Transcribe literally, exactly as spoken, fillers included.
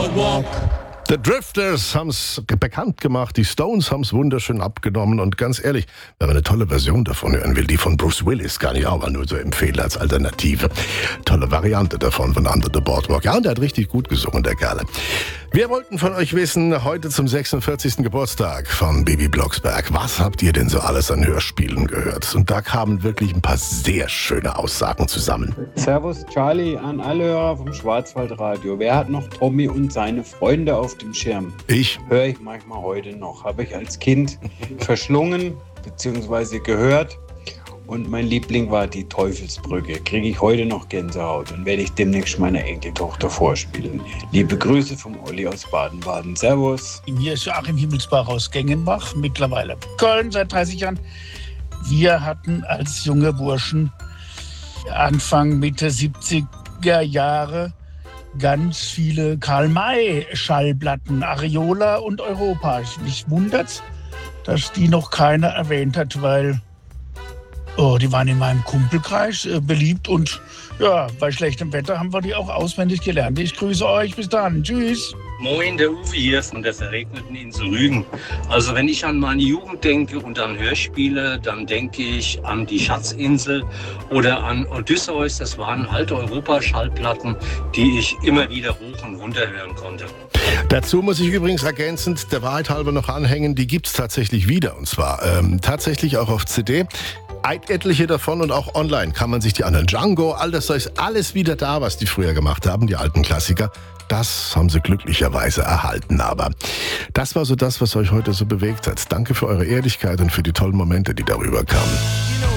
Boardwalk. The Drifters haben es bekannt gemacht, die Stones haben es wunderschön abgenommen und ganz ehrlich, wenn man eine tolle Version davon hören will, die von Bruce Willis, kann ich auch mal nur so empfehlen als Alternative. Tolle Variante davon von Under the Boardwalk. Ja, und der hat richtig gut gesungen, der Kerle. Wir wollten von euch wissen, heute zum sechsundvierzigsten Geburtstag von Bibi Blocksberg, was habt ihr denn so alles an Hörspielen gehört? Und da kamen wirklich ein paar sehr schöne Aussagen zusammen. Servus Charlie an alle Hörer vom Schwarzwaldradio. Wer hat noch Tommy und seine Freunde auf dem Schirm? Ich. Höre ich manchmal heute noch. Habe ich als Kind verschlungen bzw. gehört. Und mein Liebling war die Teufelsbrücke. Kriege ich heute noch Gänsehaut und werde ich demnächst meiner Enkeltochter vorspielen. Liebe Grüße vom Olli aus Baden-Baden. Servus. Hier ist Joachim Himmelsbach aus Gengenbach, mittlerweile Köln seit dreißig Jahren. Wir hatten als junge Burschen Anfang, Mitte siebziger Jahre ganz viele Karl-May-Schallplatten, Areola und Europa. Mich wundert's, dass die noch keiner erwähnt hat, weil oh, die waren in meinem Kumpelkreis äh, beliebt und ja, bei schlechtem Wetter haben wir die auch auswendig gelernt. Ich grüße euch, bis dann, tschüss. Moin, der Uwe hier von der verregneten Insel Rügen. Also wenn ich an meine Jugend denke und an Hörspiele, dann denke ich an die Schatzinsel oder an Odysseus. Das waren alte Europa-Schallplatten, die ich immer wieder hoch und runter hören konnte. Dazu muss ich übrigens ergänzend der Wahrheit halber noch anhängen, die gibt's tatsächlich wieder. Und zwar ähm, tatsächlich auch auf C D. Etliche davon und auch online kann man sich die anderen. Django, all das ist alles wieder da, was die früher gemacht haben, die alten Klassiker. Das haben sie glücklicherweise erhalten. Aber das war so das, was euch heute so bewegt hat. Danke für eure Ehrlichkeit und für die tollen Momente, die darüber kamen.